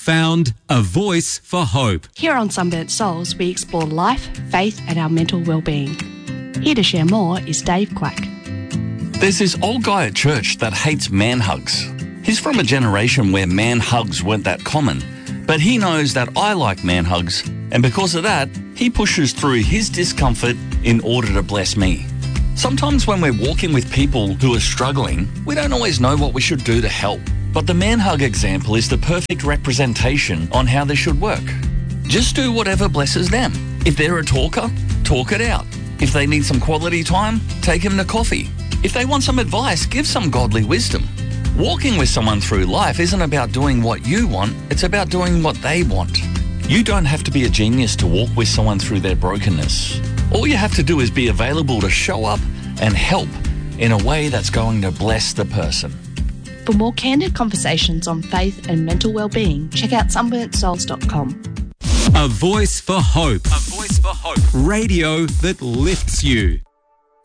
found a voice for hope. Here on Sunburnt Souls, we explore life, faith and our mental well-being. Here to share more is Dave Quack. There's this old guy at church that hates man hugs. He's from a generation where man hugs weren't that common, but he knows that I like man hugs, and because of that, he pushes through his discomfort in order to bless me. Sometimes when we're walking with people who are struggling, we don't always know what we should do to help. But the man hug example is the perfect representation on how this should work. Just do whatever blesses them. If they're a talker, talk it out. If they need some quality time, take them to coffee. If they want some advice, give some godly wisdom. Walking with someone through life isn't about doing what you want, it's about doing what they want. You don't have to be a genius to walk with someone through their brokenness. All you have to do is be available to show up and help in a way that's going to bless the person. For more candid conversations on faith and mental well-being, check out sunburntsouls.com. A voice for hope. A voice for hope. Radio that lifts you.